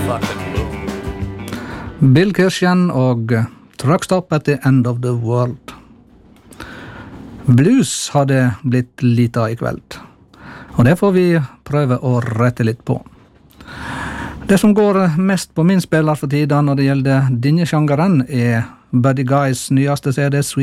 fucking boom. Bill Kirchen og Truck Stop at the End of the World. Blues har det blitt lite av i kveld, og det får vi prøve å rette litt på. Det som går mest på min spiller for tiden når det gjelder denne sjangeren er Buddy Guys nyeste CD,